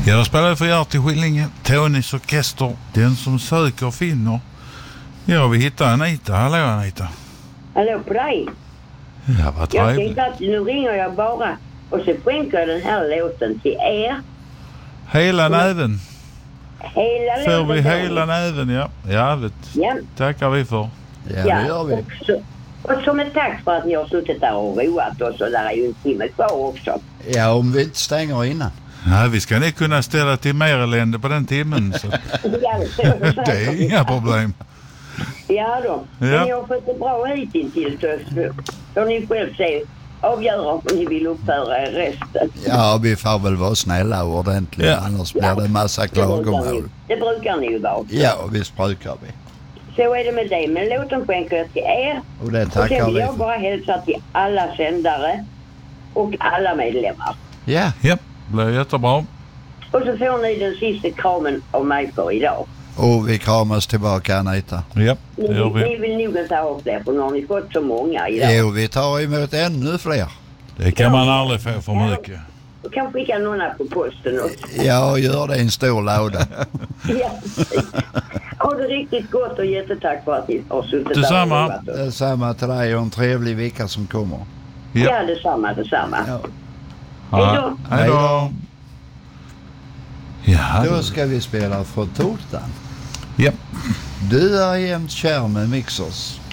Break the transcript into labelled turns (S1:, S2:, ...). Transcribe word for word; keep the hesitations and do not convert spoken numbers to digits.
S1: Ja, då spelar jag för Hjärti Skillinge, Tonys orkester, den som söker finner. Ja, vi hittar Anita. Hallå Anita.
S2: Hallå på dig.
S1: Ja, vad trevligt.
S2: Jag tänkte att nu ringer jag bara och så skänker jag den här låten till er.
S1: Hela och näven.
S2: Hela
S1: Får
S2: låten.
S1: vi hela näven, ja. Ja, det
S2: ja.
S1: tackar vi för.
S3: Ja, det gör vi.
S2: Och, så, och som ett tack för att ni har suttit där och roat oss, och där är ju en timme kvar också.
S3: Ja, om vi inte stänger innan.
S1: Nej, vi ska inte kunna ställa till mer elände på den timmen. Så.
S2: Ja, det,
S1: det är inga problem.
S2: Ja då, men
S1: ja.
S2: ni har fått det bra hittills, så får ni själv se, avgöra om ni vill uppföra er resten.
S3: Ja, vi får väl vara snälla och ordentliga, ja. Annars blir det en massa klagomål.
S2: Det brukar ni ju vara.
S3: Ja, visst brukar vi.
S2: Så är det med det, men låten skänker jag till er.
S3: Och det tackar
S2: och sen vill
S3: vi
S2: jag
S3: för.
S2: bara hälsa till alla sändare och alla medlemmar.
S3: Ja.
S1: Ja, det blir jättebra.
S2: Och så får ni den sista kramen av mig för idag.
S3: Och vi kramas tillbaka, Anita.
S1: Ja, det gör vi.
S2: Ni vill nog inte ha fler, för nu har ni fått så många idag.
S3: Jo, vi tar emot ännu fler.
S1: Det kan man aldrig få för mycket.
S2: Du kan skicka några på posten också.
S3: Ja, gör det i en stor låda.
S2: Ja, ha det riktigt gott och jättetack för att ni har suttit
S1: detsamma.
S2: där.
S3: Detsamma till dig och en trevlig vecka som kommer.
S2: Ja, ja detsamma, detsamma.
S3: Ja.
S2: Hej då.
S1: Hej då. Ja.
S3: Då ska vi spela för Tortan.
S1: Ja.
S3: Du är jämt kär med Mixers.